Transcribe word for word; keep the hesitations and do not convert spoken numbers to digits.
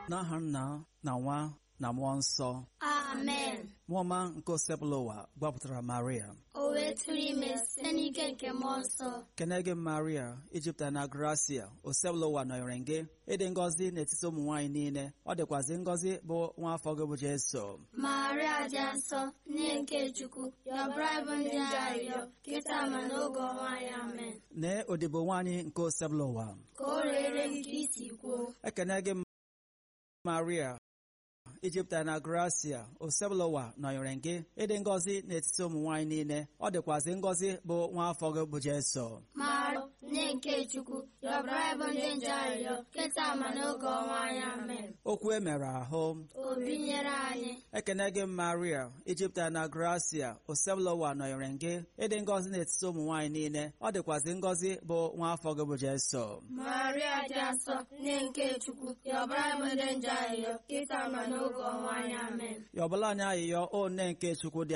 n'aha Nna na Nwa na Mmụọ Nsọ. Amen. Mmụọ ọma nke osebụla ụwa gbapụtara Maria, O wee tụrụ ime site n'ike nke Mmụọ Nsọ. kene gị Maria, ijupụtara na gracia, osebụla ụwa nọnyere gị, ịdị ngọzi n'etiti ụmụ nwaanyị niile, ọ dịkwazị ngọzi bụ nwa afọ gị bụ Jesu. Maria dị nsọ, nne nke Chukwu, yọbara bụ ndị arịrịọ, kịta ma n'oge ọnwa anyị. Amen. Nee odibo nwaanyị nke osebụla ụwa, Ka o rere gị ka isi kwuo. ekene gị Maria, ijupụtara na gracia, osebụla ụwa nọnyere gị, ịdị ngọzi n'etiti ụmụ nwaanyị niile, ọ dịkwazị ngọzi bụ nwa afọ gị bụ Jesu. Maria, nne nke Chukwu, yọbara bụ ndị nje arịrịọ, kịta ma n'oge ọnwa anyị. Amen. Okwu e mere ahụ, O binyere anyị. ekene gị Maria, ijupụtara na gracia, osebụla ụwa nọnyere gị, ịdị ngọzi n'etiti ụmụ nwaanyị niile, ọ dịkwazị ngọzi bụ nwa afọ gị bụ Jesu. Maria dị nsọ, nne nke Chukwu, yọbara bụ ndị nje arịrịọ, kịta ma n'oge ọnwa anyị. Amen. Yọbụla anyị ayịyọ o nne nke Chukwu dị